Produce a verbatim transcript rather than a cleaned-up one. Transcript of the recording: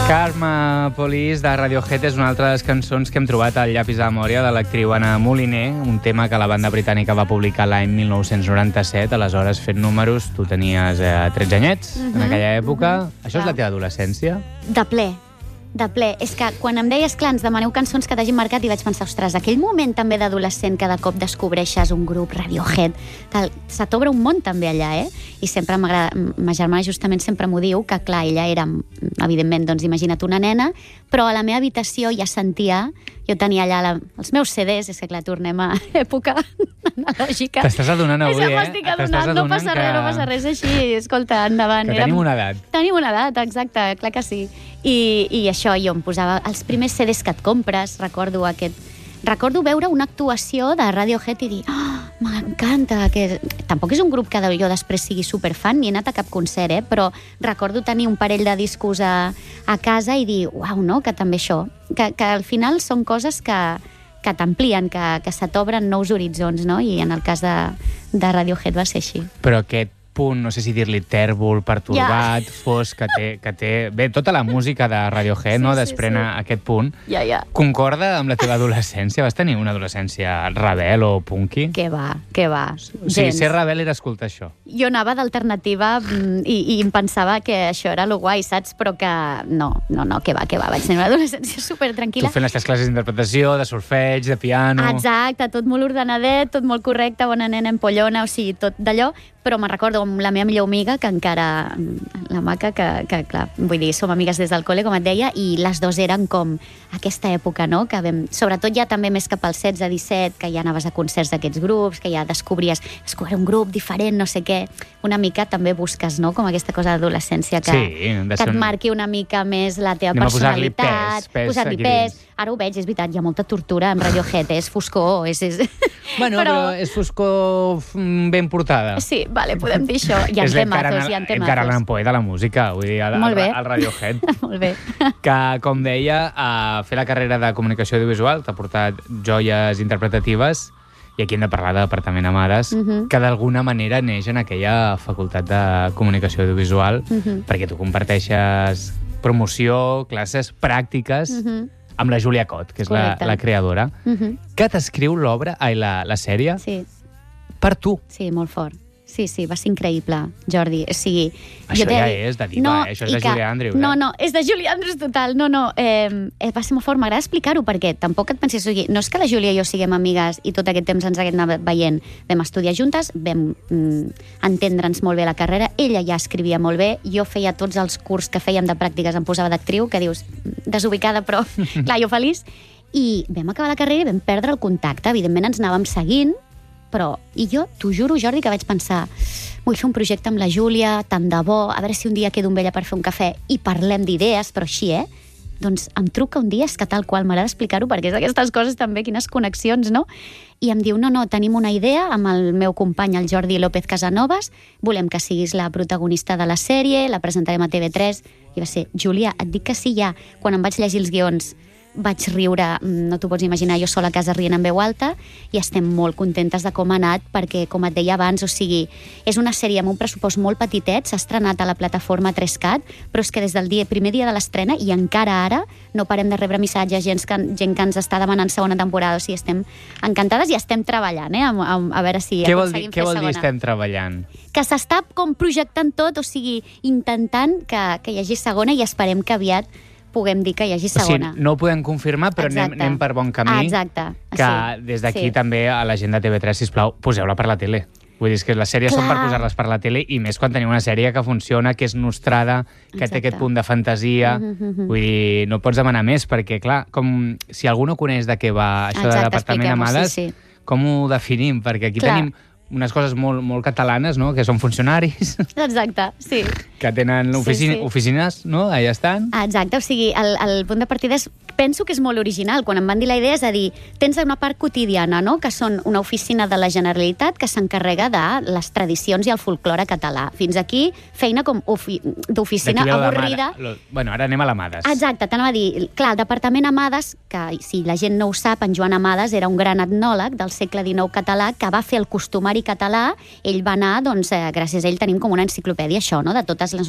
Karma Police de Radiohead és una altra de les cançons que hem trobat al llapis de memòria de l'actriu Anna Moliner, un tema que la banda britànica va publicar l'any mil nou-cents noranta-set, aleshores fent números, tu tenies eh, tretze anyets uh -huh, en aquella època. Uh -huh. Això és la teva adolescència? De ple. De ple. És que quan em deies, clar, ens demaneu cançons que t'hagin marcat i vaig pensar, ostres, aquell moment també d'adolescent que de cop descobreixes un grup, Radiohead, se t'obre un món també allà, eh? I sempre m'agrada, ma germana justament sempre m'ho diu, que clar, ella era, evidentment, doncs imagina't una nena, però a la meva habitació ja sentia, jo tenia allà la, els meus C Ds, és que clar, tornem a època analògica. T'estàs adonant avui, eh? Ja m'estic adonant, no passa res, no passa res, així, escolta, endavant. Que tenim una edat. Tenim una edat, exacte, clar que sí. I, i això, jo em posava els primers C Ds que et compres, recordo aquest... Recordo veure una actuació de Radiohead i dir, oh, m'encanta, que... Tampoc és un grup que jo després sigui superfan, ni he anat a cap concert, eh? Però recordo tenir un parell de discos a, a casa i dir, uau, no?, que també això, que, que al final són coses que, que t'amplien, que, que se t'obren nous horitzons, no? I en el cas de, de Radiohead va ser així. Però aquest punt, no sé si dir-li tèrbol, pertorbat, ja. fosc, que té, que té... Bé, tota la música de Radiohead, sí, no?, desprèn sí, sí. aquest punt. Ja, ja. Concorda amb la teva adolescència? Vas tenir una adolescència rebel o punky? Què va, què va. O sigui, ser rebel era escoltar això. Jo anava d'alternativa i, i em pensava que això era lo guai, saps? Però que no, no, no, què va, què va. Vaig tenir una adolescència supertranquil·la. Tu fent les teves classes d'interpretació, de solfeig, de piano... Exacte, tot molt ordenadet, tot molt correcte, bona nena, empollona, o sigui, tot d'allò. Però me'n recordo amb la meva millor amiga, que encara, la maca, que, que clar, vull dir, som amigues des del col·le, com et deia, i les dues eren com aquesta època, no?, que vam, sobretot ja també més cap als setze disset, que ja anaves a concerts d'aquests grups, que ja descobries, descobrir un grup diferent, no sé què, una mica també busques, no?, com aquesta cosa d'adolescència que, sí, que et marqui una mica més la teva Anem personalitat, posar-li pes, pes posar-li pes. Ara ho veig, és veritat, hi ha molta tortura amb Radiohead, és foscor, és... és... Bueno, però... però és foscor ben portada. Sí, vale, podem dir això. Hi ha temazos, hi ha temazos. Edgar Allan Poe de la música, vull dir, al, al Radiohead. Molt bé. Que, com deia, a fer la carrera de comunicació audiovisual t'ha portat joies interpretatives, i aquí hem de parlar de Departament Amades, uh -huh. que d'alguna manera neix en aquella facultat de comunicació audiovisual, uh -huh. perquè tu comparteixes promoció, classes pràctiques, uh -huh. amb la Júlia Cot, que és la, la creadora, uh -huh. que t'escriu l'obra, ai, la, la sèrie, sí. per tu. Sí, molt fort. Sí, sí, va ser increïble, Jordi. O sigui, això jo ja és de diva, no, eh? Això és de Julie Andrews. No, eh? no, és de Julie Andrews total. No, no, eh, va ser molt fort. M'agrada explicar-ho perquè tampoc et pensis... O sigui, no és que la Júlia i jo siguem amigues i tot aquest temps ens haguem anat veient. Vam estudiar juntes, vam mm, entendre'ns molt bé la carrera. Ella ja escrivia molt bé. Jo feia tots els curs que fèiem de pràctiques, em posava d'actriu, que dius, desubicada, però clar, jo feliç. I vam acabar la carrera i vam perdre el contacte. Evidentment ens anàvem seguint, però, i jo t'ho juro, Jordi, que vaig pensar, vull fer un projecte amb la Júlia, tant de bo, a veure si un dia quedo amb ella per fer un cafè i parlem d'idees, però així, eh? Doncs em truca un dia, és que tal qual, m'agrada explicar-ho, perquè és d'aquestes coses també, quines connexions, no? I em diu, no, no, tenim una idea amb el meu company, el Jordi López Casanovas, volem que siguis la protagonista de la sèrie, la presentarem a T V tres, i va ser, Júlia, et dic que sí ja. Quan em vaig llegir els guions, vaig riure, no t'ho pots imaginar, jo sola a casa rient en veu alta, i estem molt contentes de com ha anat, perquè, com et deia abans, o sigui, és una sèrie amb un pressupost molt petitet, s'ha estrenat a la plataforma tres cat, però és que des del dia, primer dia de l'estrena, i encara ara, no parem de rebre missatges, gent que, gent que ens està demanant segona temporada, o sigui, estem encantades i estem treballant, eh, a, a, a veure si què vol dir, aconseguim què fer vol segona. dir estem treballant? Que s'està com projectant tot, o sigui, intentant que, que hi hagi segona, i esperem que aviat puguem dir que hi hagi segona. O sigui, no ho podem confirmar, però anem, anem per bon camí. Ah, exacte. Que sí. des d'aquí sí. també a la gent de T V tres, sisplau, poseu-la per la tele. Vull dir, és que les sèries Clar. són per posar-les per la tele, i més quan teniu una sèrie que funciona, que és nostrada, que Exacte. té aquest punt de fantasia. Mm -hmm. Vull dir, no pots demanar més, perquè, clar, com si algú no coneix de què va això Exacte, de Departament Amades, sí, sí. com ho definim? Perquè aquí Clar. tenim unes coses molt, molt catalanes, no?, que són funcionaris. Exacte, sí. Que tenen oficina, sí, sí. oficines, no?, allà estan. Exacte, o sigui, el, el punt de partida és, penso que és molt original. Quan em van dir la idea és a dir, tens una part quotidiana, no?, que són una oficina de la Generalitat que s'encarrega de les tradicions i el folklore català. Fins aquí, feina com d'oficina avorrida. Lo, bueno, ara anem a l'Amades. Exacte, t'anava a dir, clar, el Departament Amades, que si la gent no ho sap, en Joan Amades era un gran etnòleg del segle dinou català que va fer el costumari català. Ell va anar, doncs, eh, gràcies a ell tenim com una enciclopèdia, això, no?, de totes les